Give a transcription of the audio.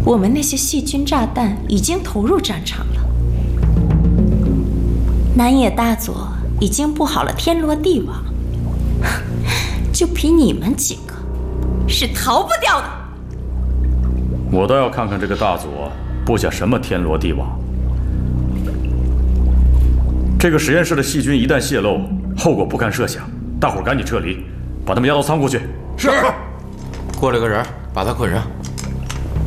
我们那些细菌炸弹已经投入战场了。南野大佐已经布好了天罗地网，就凭你们几个，是逃不掉的。 我倒要看看这个大佐布下什么天罗地网。这个实验室的细菌一旦泄露，后果不堪设想。大伙儿赶紧撤离，把他们押到仓库去。 是。过来个人，把他捆上。